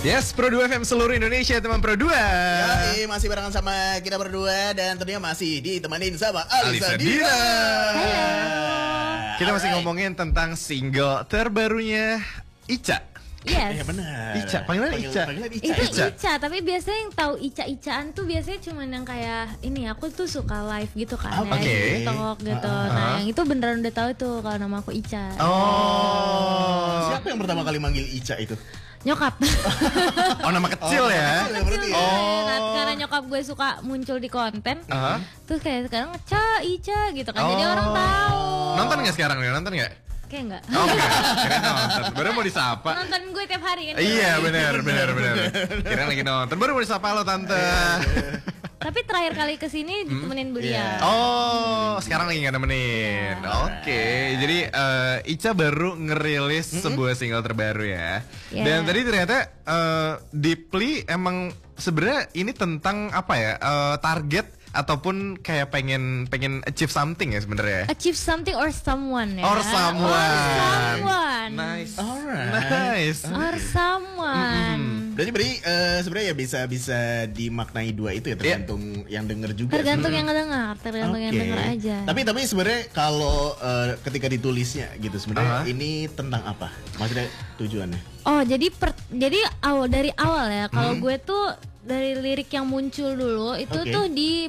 Yes, Pro 2 FM seluruh Indonesia, teman Pro 2. Yoi, masih barengan sama kita berdua dan tentunya masih ditemanin sama Alisa Dira. Halo. Kita masih ngomongin tentang single terbarunya Ica. Yes. Benar. Ica, panggilan Ica. Itu Ica. Ica, tapi biasanya yang tahu Ica-Icaan tuh biasanya cuman yang kayak ini, aku tuh suka live gitu kan, Oke. di TikTok gitu. Nah, yang itu beneran udah tahu tuh kalau nama aku Ica. Oh. Siapa yang pertama kali manggil Ica itu? Nyokap. Oh, nama kecil ya. Kecil ya berarti ya. Nah, karena nyokap gue suka muncul di konten, terus kayak sekarang Ica gitu kan, jadi orang tahu. Nonton nggak sekarang nih? Nonton nggak? Kayak enggak. Oh enggak, kira nonton. Baru mau disapa. Nonton gue tiap hari kan. Iya benar. Kira lagi nonton. Baru mau disapa lo tante. Tapi terakhir kali kesini ditemenin beliau. Iya. Oh, sekarang lagi nggak nemenin. Oke, jadi Ica baru ngerilis sebuah single terbaru ya. Yeah. Dan tadi ternyata Deeply emang sebenarnya ini tentang apa ya? Target ataupun kayak pengen achieve something ya sebenarnya. Achieve something or someone ya. Or someone. Nice. Alright. Nice. Or someone. Berarti sebenarnya ya bisa dimaknai dua itu ya, tergantung yang denger juga. Tergantung yang ngedengar, tergantung yang Oke. denger aja. Tapi sebenarnya kalau ketika ditulisnya gitu sebenarnya ini tentang apa? Maksudnya tujuannya? Oh, jadi dari awal ya. Kalau gue tuh dari lirik yang muncul dulu itu Oke. tuh di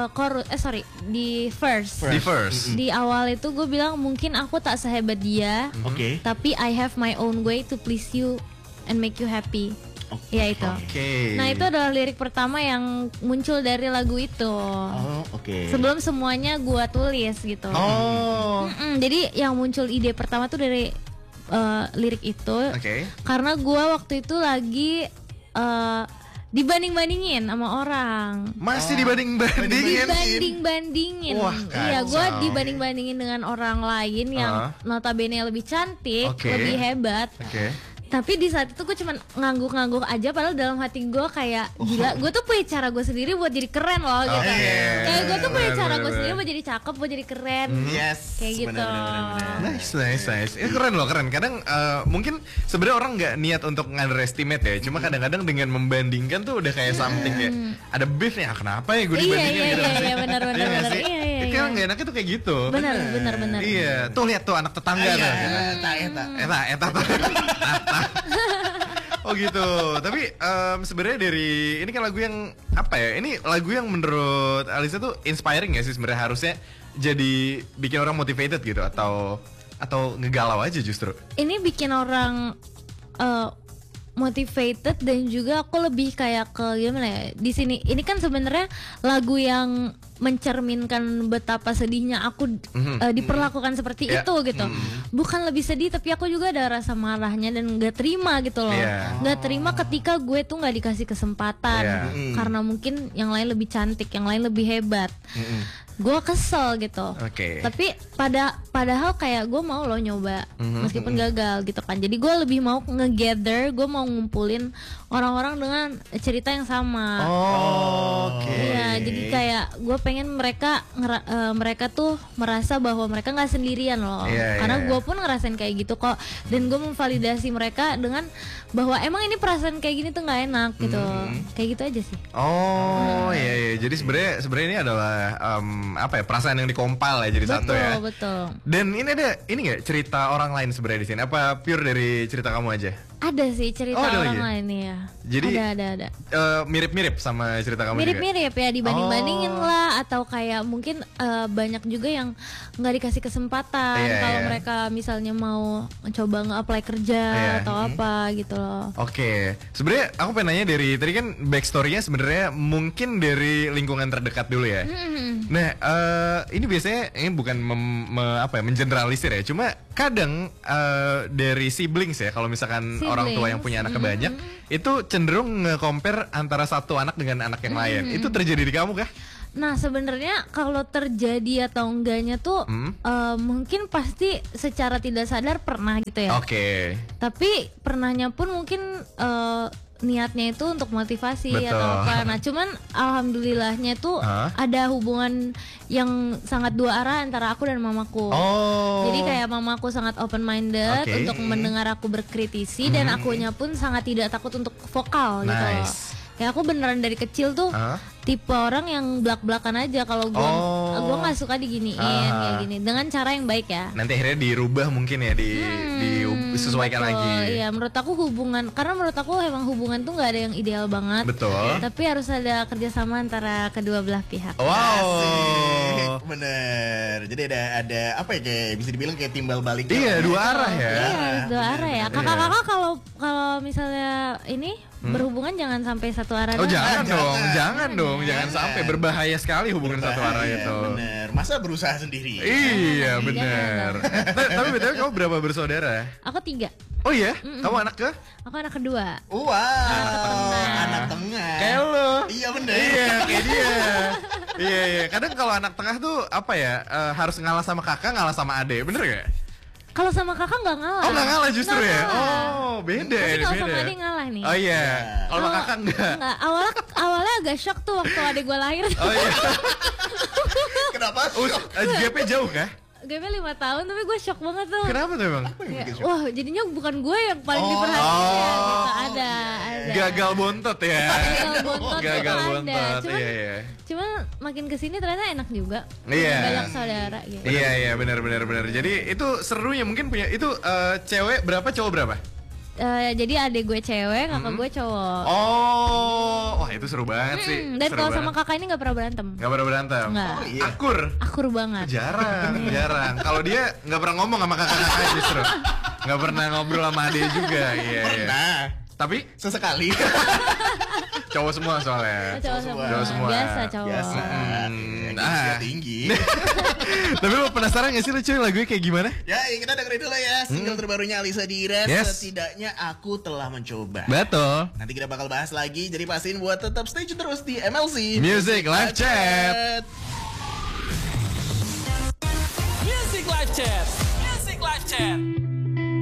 di verse. Di first. Di awal itu gue bilang mungkin aku tak sehebat dia, Oke. tapi I have my own way to please you and make you happy. Ya itu. Oke. Nah, itu adalah lirik pertama yang muncul dari lagu itu. Oh, oke. Sebelum semuanya gue tulis gitu. Oh. Jadi yang muncul ide pertama tuh dari lirik itu. Oke. Karena gue waktu itu lagi dibanding-bandingin sama orang. Masih dibanding-bandingin. Dibanding-bandingin. Wah, Iya, gue kacau. dibanding-bandingin dengan orang lain yang notabene lebih cantik, Oke. lebih hebat. Oke. Tapi di saat itu gue cuman ngangguk-ngangguk aja, padahal dalam hati gue kayak gila, gue tuh punya cara gue sendiri buat jadi keren loh gitu. Oke. Kayak gue tuh punya cara gue Bener-bener. sendiri buat jadi cakep, buat jadi keren. Yes. Kayak gitu. Benar. Nice. Ini keren loh, keren. Kadang mungkin sebenarnya orang nggak niat untuk underestimate ya. Cuma kadang-kadang dengan membandingkan tuh udah kayak something kayak ada beef nih. Kenapa ya gue dibandingin gitu? Iya, benar. nggak sih? Iya. Itu kan nggak enaknya tuh kayak gitu. Benar. Iya. Tuh lihat tuh anak tetangga tuh. Eta. Oh gitu. Tapi sebenarnya dari ini kan lagu yang apa ya? Ini lagu yang menurut Alisa tuh inspiring ya sih sebenarnya, harusnya jadi bikin orang motivated gitu atau ngegalau aja justru. Ini bikin orang motivated dan juga aku lebih kayak ke gimana ya, di sini ini kan sebenarnya lagu yang mencerminkan betapa sedihnya aku diperlakukan seperti Yeah. itu gitu. Bukan lebih sedih, tapi aku juga ada rasa marahnya dan gak terima gitu loh. Yeah. Gak terima ketika gue tuh gak dikasih kesempatan karena mungkin yang lain lebih cantik, yang lain lebih hebat. Gue kesel gitu. Oke. Tapi padahal kayak gue mau loh nyoba meskipun gagal gitu kan. Jadi gue lebih mau nge-gather, gue mau ngumpulin orang-orang dengan cerita yang sama. Oke. Iya, jadi kayak gue pengen mereka tuh merasa bahwa mereka nggak sendirian loh. Iya, Karena iya. gue pun ngerasain kayak gitu kok. Dan gue memvalidasi mereka dengan bahwa emang ini perasaan kayak gini tuh nggak enak gitu. Kayak gitu aja sih. Oh iya. Jadi sebenarnya ini adalah apa ya, perasaan yang dikompal ya jadi satu ya. Betul. Dan ini nggak cerita orang lain sebenarnya di sini? Apa pure dari cerita kamu aja? Ada sih cerita Oh, ada orang lagi? lain ya. Jadi ada. Mirip-mirip sama cerita kamu juga? Mirip-mirip ya, dibanding-bandingin lah, atau kayak mungkin banyak juga yang nggak dikasih kesempatan Iya, kalau iya. mereka misalnya mau coba nge-apply kerja Iya. atau apa gitu loh. Oke, sebenarnya aku pengen nanya dari tadi kan backstory-nya sebenarnya mungkin dari lingkungan terdekat dulu ya. Nah, ini biasanya ini bukan mengeneralisir ya, cuma kadang dari siblings ya, kalau misalkan orang tua yang punya anak banyak, itu cenderung nge-compare antara satu anak dengan anak yang lain. Itu terjadi di kamu kah? Nah, sebenarnya kalau terjadi atau enggaknya tuh mungkin pasti secara tidak sadar pernah gitu ya. Oke. Tapi pernahnya pun mungkin niatnya itu untuk motivasi Betul. atau apa. Nah, cuman alhamdulillahnya tuh ada hubungan yang sangat dua arah antara aku dan mamaku. Oh. Jadi kayak mamaku sangat open minded Oke. untuk mendengar aku berkritisi dan akunya pun sangat tidak takut untuk vokal gitu. Nice. Kayak aku beneran dari kecil tuh tipe orang yang belak-belakan aja kalau gua nggak suka diginiin kayak gini dengan cara yang baik ya. Nanti akhirnya dirubah mungkin ya, disesuaikan Betul. lagi. Iya, menurut aku karena menurut aku emang hubungan tuh nggak ada yang ideal banget. Betul. Tapi harus ada kerjasama antara kedua belah pihak. Wow. Asik, bener. Jadi ada apa ya, kayak bisa dibilang kayak timbal balik. Iya, dua arah ya. Iya, dua arah ya. Kakak-kakak kalau misalnya ini berhubungan jangan sampai satu arah. Oh, doang. jangan dong, jangan sampai berbahaya sekali hubungan satu arah itu. Bener. Masa berusaha sendiri? Iya, benar. Tapi betul kamu berapa bersaudara? Aku 3. Oh iya, kamu anak ke? Aku anak kedua. Wow, anak tengah. Kayak lo. Iya bener. Iya, kayak dia. Iya. Kadang kalau anak tengah tuh apa ya? Harus ngalah sama kakak, ngalah sama adik, bener gak? Kalau sama kakak nggak ngalah. Oh, nggak ngalah justru Nggak ya? ngalah. Oh, beda. Tapi kalau beda. sama adik ngalah nih. Oh iya. Kalau sama kakak enggak. Enggak. Awalnya agak shock tuh waktu adik gue lahir. Oh iya. Kenapa? Gapnya jauh kah? Gapnya 5 tahun tapi gue shock banget tuh. Kenapa tuh emang? Kayak, wah jadinya bukan gue yang paling diperhatikan gitu. Ada. Gagal bontot ya. Gagal bontot Gagal tuh bontot. ada. Iya. Cuman makin kesini ternyata enak juga. Iya. Banyak saudara gitu. Iya, benar. Jadi itu serunya mungkin punya itu cewek berapa, cowok berapa? Jadi adik gue cewek, kakak gue cowok. Oh, wah itu seru banget sih. Dan Seru kalau banget. sama kakak ini nggak pernah berantem. Nggak pernah berantem. Nggak. Oh, iya. Akur. Banget. Jarang. Kalau dia nggak pernah ngomong sama kakak-kakak justru. Nggak pernah ngobrol sama adek juga. Iya. Nah, Tapi sesekali. cowok semua soalnya. Cowok semua. Biasa cowok. Biasa. Tinggi. Tapi lo penasaran gak sih lo cuy lagunya kayak gimana? Ya, kita dengerin dulu ya single terbarunya Alisa Dira. Yes. Setidaknya aku telah mencoba. Betul. Nanti kita bakal bahas lagi. Jadi pastiin buat tetap stay tune terus di MLC Music Live Chat. Music Live Chat.